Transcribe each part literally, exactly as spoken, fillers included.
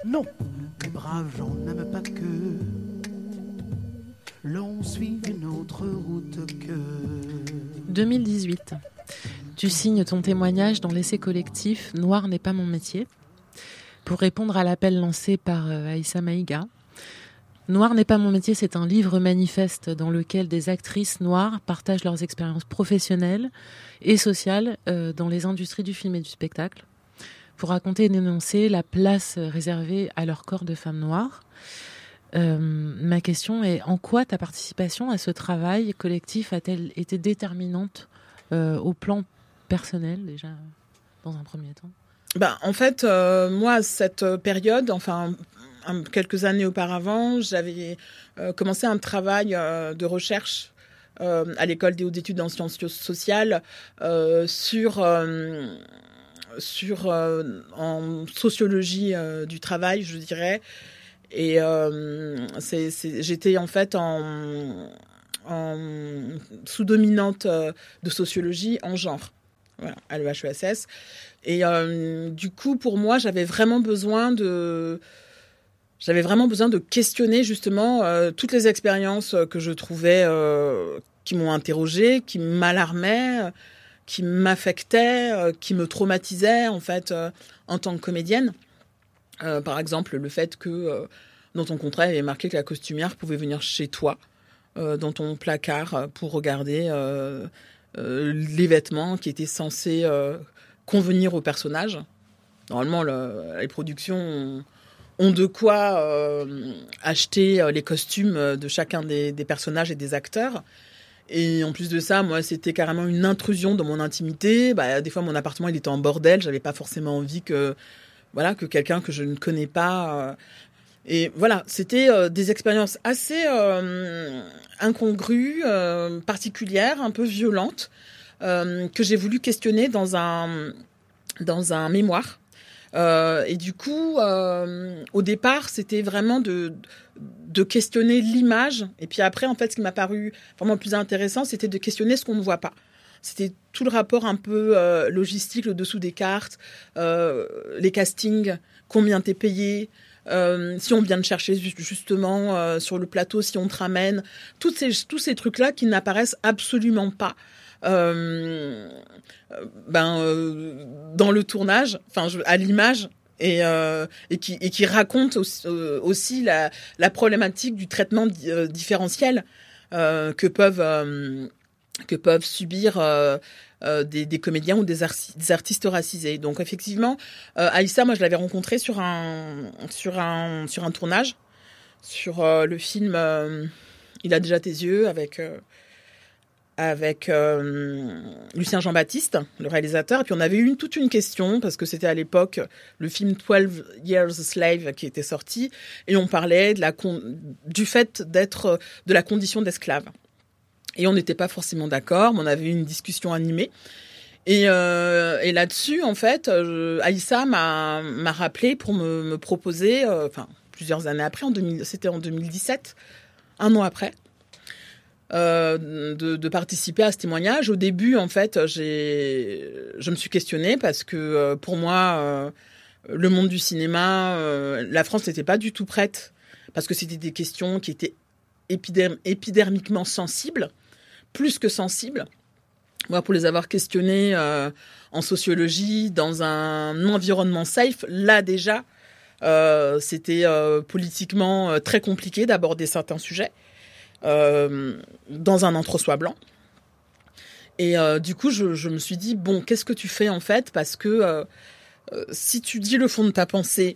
Non, les braves gens n'aiment pas que l'on suive une autre route que... deux mille dix-huit. Tu signes ton témoignage dans l'essai collectif « Noir n'est pas mon métier » pour répondre à l'appel lancé par Aïssa Maïga. Noir n'est pas mon métier, c'est un livre manifeste dans lequel des actrices noires partagent leurs expériences professionnelles et sociales euh, dans les industries du film et du spectacle pour raconter et dénoncer la place réservée à leur corps de femmes noires. Euh, ma question est, en quoi ta participation à ce travail collectif a-t-elle été déterminante euh, au plan personnel, déjà, dans un premier temps ? Ben, en fait, euh, moi, cette période, enfin... quelques années auparavant, j'avais euh, commencé un travail euh, de recherche euh, à l'école des hautes études en sciences sociales euh, sur, euh, sur euh, en sociologie euh, du travail, je dirais. Et euh, c'est, c'est, j'étais en fait en, en sous-dominante de sociologie en genre, voilà, à l'E H E S S. Et euh, du coup, pour moi, j'avais vraiment besoin de... J'avais vraiment besoin de questionner justement euh, toutes les expériences que je trouvais euh, qui m'ont interrogée, qui m'alarmaient, euh, qui m'affectaient, euh, qui me traumatisaient en fait euh, en tant que comédienne. Euh, par exemple, le fait que euh, dans ton contrat, il y avait marqué que la costumière pouvait venir chez toi, euh, dans ton placard, pour regarder euh, euh, les vêtements qui étaient censés euh, convenir au personnage. Normalement, le, les productions... ont, ont de quoi euh, acheter les costumes de chacun des, des personnages et des acteurs. Et en plus de ça, moi, c'était carrément une intrusion dans mon intimité. Bah, des fois, mon appartement, il était en bordel. J'avais pas forcément envie que, voilà, que quelqu'un que je ne connais pas... Euh... Et voilà, c'était euh, des expériences assez euh, incongrues, euh, particulières, un peu violentes, euh, que j'ai voulu questionner dans un, dans un mémoire. Euh, et du coup, euh, au départ, c'était vraiment de, de questionner l'image. Et puis après, en fait, ce qui m'a paru vraiment le plus intéressant, c'était de questionner ce qu'on ne voit pas. C'était tout le rapport un peu euh, logistique, le dessous des cartes, euh, les castings, combien t'es payé, euh, si on vient te chercher justement euh, sur le plateau, si on te ramène. Toutes ces, tous ces trucs-là qui n'apparaissent absolument pas. Euh, ben euh, dans le tournage, enfin à l'image et euh, et qui et qui raconte aussi, euh, aussi la la problématique du traitement di- euh, différentiel euh, que peuvent euh, que peuvent subir euh, euh, des, des comédiens ou des, arti- des artistes racisés. Donc effectivement, euh, Aïssa, moi je l'avais rencontrée sur un sur un sur un tournage sur euh, le film euh, Il a déjà tes yeux avec euh, avec euh, Lucien Jean-Baptiste, le réalisateur. Et puis on avait eu une, toute une question, parce que c'était à l'époque le film twelve years a Slave qui était sorti, et on parlait de la con- du fait d'être, de la condition d'esclave. Et on n'était pas forcément d'accord, mais on avait eu une discussion animée. Et, euh, et là-dessus, en fait, je, Aïssa m'a, m'a rappelé pour me, me proposer, euh, enfin, plusieurs années après, en deux mille, c'était en deux mille dix-sept, un an après, Euh, de, de participer à ce témoignage. Au début, en fait, j'ai, je me suis questionnée parce que euh, pour moi, euh, le monde du cinéma, euh, la France n'était pas du tout prête parce que c'était des questions qui étaient épiderm- épidermiquement sensibles, plus que sensibles. Moi, pour les avoir questionnées euh, en sociologie, dans un environnement safe, là déjà, euh, c'était euh, politiquement euh, très compliqué d'aborder certains sujets. Euh, dans un entre-soi blanc. Et euh, du coup, je, je me suis dit, bon, qu'est-ce que tu fais en fait ? Parce que euh, euh, si tu dis le fond de ta pensée,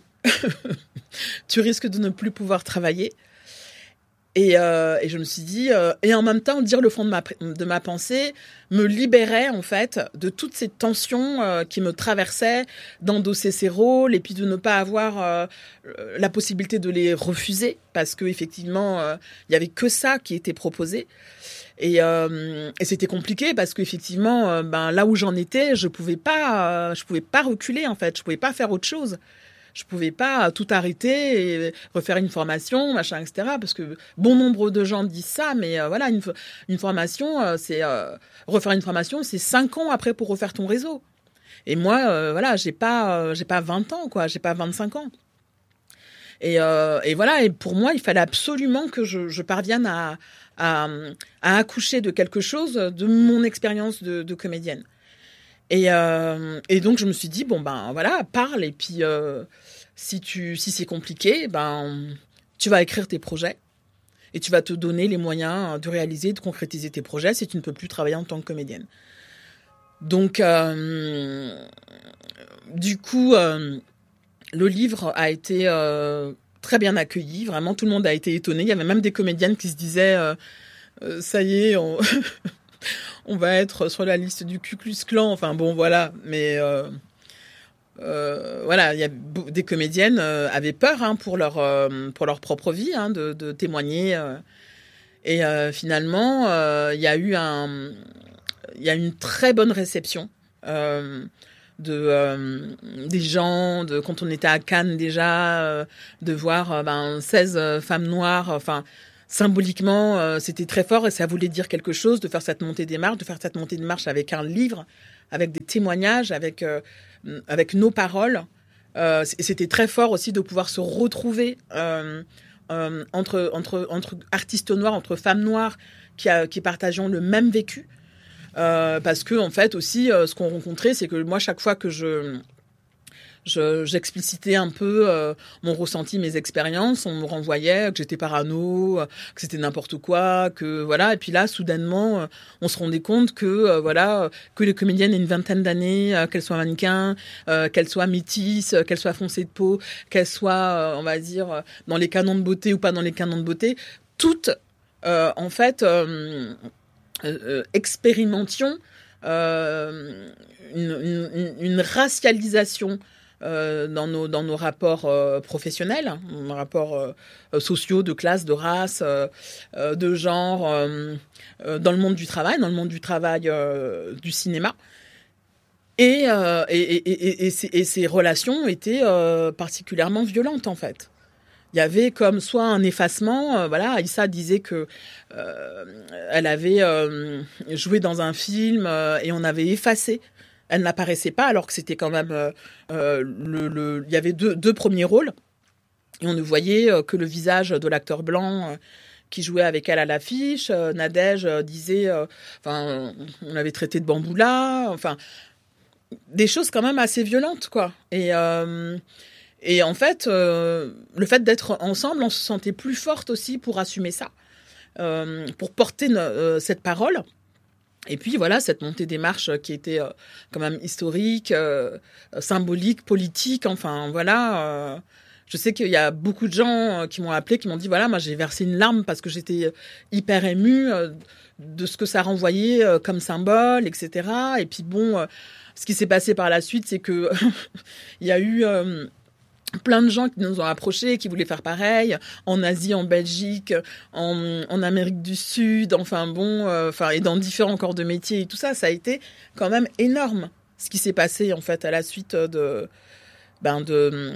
tu risques de ne plus pouvoir travailler. Et, euh, et je me suis dit, euh, et en même temps, dire le fond de ma, de ma pensée me libérait en fait de toutes ces tensions euh, qui me traversaient, d'endosser ces rôles et puis de ne pas avoir euh, la possibilité de les refuser parce que effectivement, il euh, y avait que ça qui était proposé. Et, euh, et c'était compliqué parce qu'effectivement, euh, ben là où j'en étais, je pouvais pas, euh, je pouvais pas reculer en fait, je pouvais pas faire autre chose. Je pouvais pas tout arrêter et refaire une formation, machin, et cetera. Parce que bon nombre de gens disent ça, mais euh, voilà, une, une formation, euh, c'est euh, refaire une formation, c'est cinq ans après pour refaire ton réseau. Et moi, euh, voilà, j'ai pas, euh, j'ai pas vingt ans, quoi, j'ai pas vingt-cinq ans. Et, euh, et voilà. Et pour moi, il fallait absolument que je, je parvienne à, à, à accoucher de quelque chose de mon expérience de, de comédienne. Et, euh, et donc, je me suis dit, bon, ben voilà, parle. Et puis, euh, si, tu, si c'est compliqué, ben, tu vas écrire tes projets. Et tu vas te donner les moyens de réaliser, de concrétiser tes projets si tu ne peux plus travailler en tant que comédienne. Donc, euh, du coup, euh, le livre a été euh, très bien accueilli. Vraiment, tout le monde a été étonné. Il y avait même des comédiennes qui se disaient euh, euh, « ça y est, on, on va être sur la liste du Ku Klux Klan ». Enfin bon, voilà. Mais euh, euh, voilà, il y a des comédiennes euh, avaient peur hein, pour leur euh, pour leur propre vie, hein, de, de témoigner. Euh, et euh, finalement, euh, il y a eu un, il y a une très bonne réception euh, de euh, des gens, de quand on était à Cannes déjà, euh, de voir euh, ben seize euh, femmes noires. Enfin, symboliquement, euh, c'était très fort et ça voulait dire quelque chose de faire cette montée des marches, de faire cette montée de marche avec un livre, avec des témoignages, avec euh, avec nos paroles. Euh, c'était très fort aussi de pouvoir se retrouver euh, euh, entre, entre, entre artistes noirs, entre femmes noires qui, a, qui partageons le même vécu. Euh, parce que, en fait, aussi, euh, ce qu'on rencontrait, c'est que moi, chaque fois que je... Je, j'explicitais un peu euh, mon ressenti, mes expériences. On me renvoyait que j'étais parano, euh, que c'était n'importe quoi, que voilà. Et puis là, soudainement, euh, on se rendait compte que euh, voilà, que les comédiennes aient une vingtaine d'années, euh, qu'elles soient mannequins, euh, qu'elles soient métisses, euh, qu'elles soient foncées de peau, qu'elles soient, euh, on va dire, euh, dans les canons de beauté ou pas dans les canons de beauté, toutes, euh, en fait, euh, euh, expérimentions euh, une, une, une racialisation. Euh, dans nos dans nos rapports euh, professionnels, nos rapports euh, sociaux, de classe, de race, euh, euh, de genre, euh, euh, dans le monde du travail, dans le monde du travail euh, du cinéma. Et, euh, et, et, et, et, ces, et ces relations étaient euh, particulièrement violentes en fait. Il y avait comme soit un effacement, euh, voilà, Aïssa disait que euh, elle avait euh, joué dans un film euh, et on avait effacé. Elle n'apparaissait pas alors que c'était quand même euh, euh, le, le il y avait deux, deux premiers rôles et on ne voyait euh, que le visage de l'acteur blanc euh, qui jouait avec elle à l'affiche. Euh, Nadège euh, disait, enfin, euh, on l'avait traité de bamboula, enfin, des choses quand même assez violentes quoi. Et euh, et en fait, euh, le fait d'être ensemble, on se sentait plus forte aussi pour assumer ça, euh, pour porter euh, cette parole. Et puis voilà, cette montée des marches qui était euh, quand même historique, euh, symbolique, politique, enfin voilà. Euh, je sais qu'il y a beaucoup de gens euh, qui m'ont appelé, qui m'ont dit, voilà, moi j'ai versé une larme parce que j'étais hyper émue euh, de ce que ça renvoyait euh, comme symbole, et cetera. Et puis bon, euh, ce qui s'est passé par la suite, c'est que il y a eu... Euh, plein de gens qui nous ont approchés, qui voulaient faire pareil, en Asie, en Belgique, en, en Amérique du Sud, enfin bon, euh, enfin et dans différents corps de métier et tout ça, ça a été quand même énorme ce qui s'est passé en fait à la suite de ben de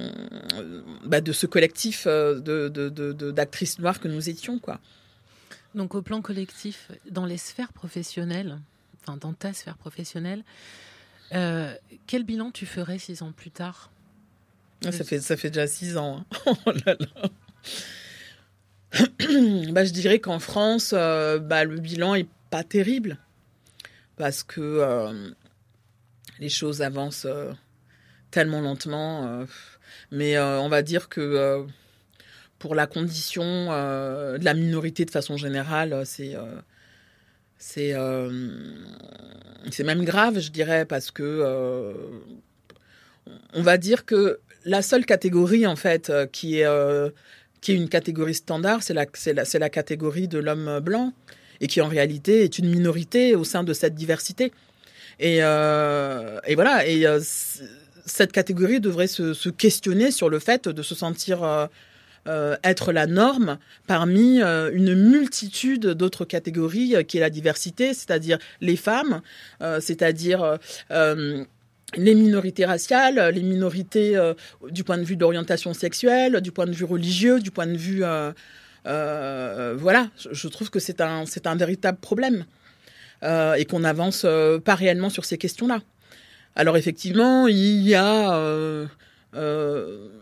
ben de ce collectif de, de, de, de d'actrices noires que nous étions quoi. Donc au plan collectif, dans les sphères professionnelles, enfin dans ta sphère professionnelle, euh, quel bilan tu ferais six ans plus tard? Ah, ça fait ça fait déjà six ans. Hein. Oh là là. Bah, je dirais qu'en France, euh, bah, le bilan est pas terrible parce que euh, les choses avancent euh, tellement lentement. Euh, mais euh, on va dire que euh, pour la condition euh, de la minorité de façon générale, c'est euh, c'est euh, c'est même grave, je dirais, parce que euh, on va dire que la seule catégorie, en fait, euh, qui est, euh, qui est une catégorie standard, c'est la, c'est, la, c'est la catégorie de l'homme blanc, et qui, en réalité, est une minorité au sein de cette diversité. Et, euh, et voilà, et euh, cette catégorie devrait se, se questionner sur le fait de se sentir euh, euh, être la norme parmi euh, une multitude d'autres catégories, euh, qui est la diversité, c'est-à-dire les femmes, euh, c'est-à-dire... Euh, les minorités raciales, les minorités euh, du point de vue d'orientation sexuelle, du point de vue religieux, du point de vue... Euh, euh, voilà, je, je trouve que c'est un, c'est un véritable problème euh, et qu'on n'avance euh, pas réellement sur ces questions-là. Alors effectivement, il y a euh, euh,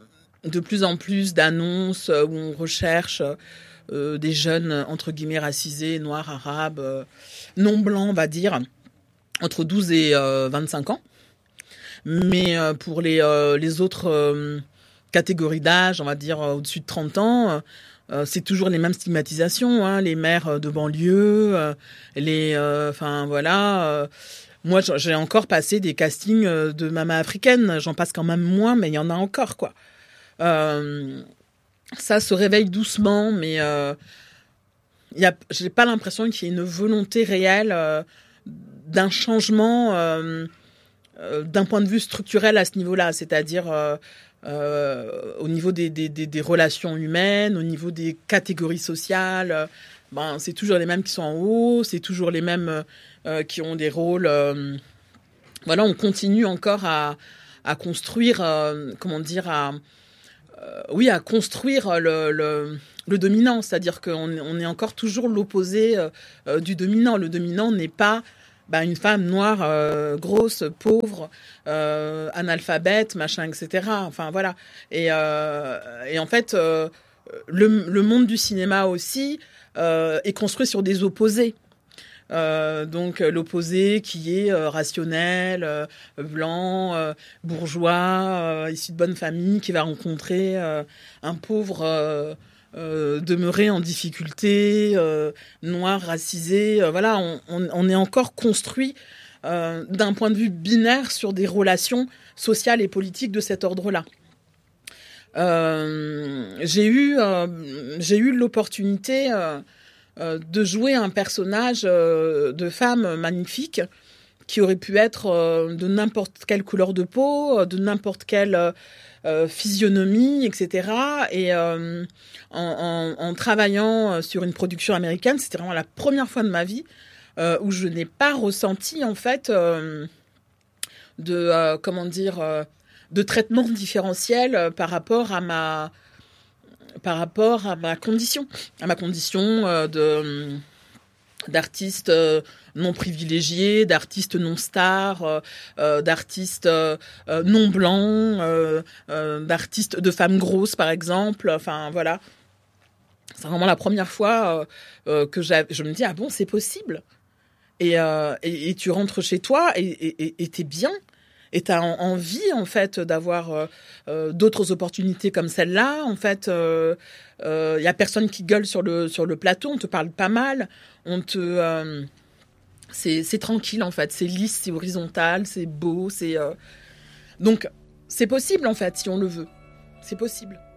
de plus en plus d'annonces où on recherche euh, des jeunes, entre guillemets, racisés, noirs, arabes, euh, non blancs, on va dire, entre douze et euh, vingt-cinq ans. Mais euh, pour les, euh, les autres euh, catégories d'âge, on va dire euh, au-dessus de trente ans, euh, c'est toujours les mêmes stigmatisations, hein, les mères de banlieue, euh, les, enfin euh, voilà. Euh, moi, j'ai encore passé des castings de maman africaine. J'en passe quand même moins, mais il y en a encore, quoi. Euh, ça se réveille doucement, mais euh, y a, j'ai pas l'impression qu'il y ait une volonté réelle euh, d'un changement euh, euh, d'un point de vue structurel à ce niveau-là, c'est-à-dire euh, euh, au niveau des, des, des, des relations humaines, au niveau des catégories sociales. Euh, ben, c'est toujours les mêmes qui sont en haut, c'est toujours les mêmes euh, qui ont des rôles. Euh, voilà, on continue encore à, à construire, euh, comment dire, à Euh, oui, à construire le, le, le dominant, c'est-à-dire qu'on on est encore toujours l'opposé euh, euh, du dominant. Le dominant n'est pas bah, une femme noire, euh, grosse, pauvre, euh, analphabète, machin, et cetera. Enfin voilà. Et, euh, et en fait, euh, le, le monde du cinéma aussi euh, est construit sur des opposés. Euh, donc l'opposé qui est euh, rationnel, euh, blanc, euh, bourgeois, euh, issu de bonne famille, qui va rencontrer euh, un pauvre euh, euh, demeuré en difficulté, euh, noir, racisé. Euh, voilà, on, on, on est encore construit euh, d'un point de vue binaire sur des relations sociales et politiques de cet ordre-là. Euh, j'ai eu, euh, j'ai eu l'opportunité euh, Euh, de jouer un personnage euh, de femme magnifique qui aurait pu être euh, de n'importe quelle couleur de peau, de n'importe quelle euh, physionomie, et cetera. Et euh, en, en, en travaillant sur une production américaine, c'était vraiment la première fois de ma vie euh, où je n'ai pas ressenti en fait euh, de euh, comment dire euh, de traitement différentiel euh, par rapport à ma par rapport à ma condition, à ma condition euh, de, d'artiste euh, non privilégié, d'artiste non star, euh, euh, d'artiste euh, non blanc, euh, euh, d'artiste de femme grosse, par exemple. Enfin, voilà. C'est vraiment la première fois euh, euh, que j'ai, je me dis, ah bon, c'est possible. Et, euh, et, et tu rentres chez toi et, et, et t'es bien. Et tu as envie, en fait, d'avoir euh, euh, d'autres opportunités comme celle-là. En fait, il euh, euh, y a personne qui gueule sur le, sur le plateau. On te parle pas mal. On te, euh, c'est, c'est tranquille, en fait. C'est lisse, c'est horizontal, c'est beau. C'est, euh... Donc, c'est possible, en fait, si on le veut. C'est possible.